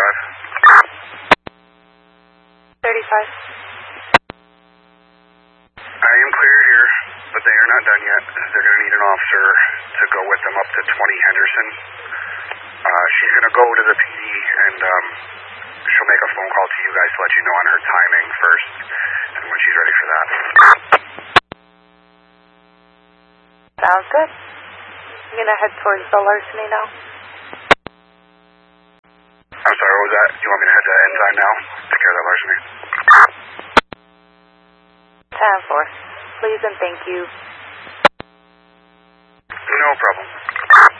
35. I am clear here, but they are not done yet. They're going to need an officer to go with them up to 20 Henderson. She's going to go to the PD, and she'll make a phone call to you guys to let you know on her timing first, and when she's ready for that. Sounds good. I'm going to head towards the larceny now. I'm sorry, what was that? You want me to head to Enzyme now? Take care of that larceny. 10-4. Please and thank you. No problem.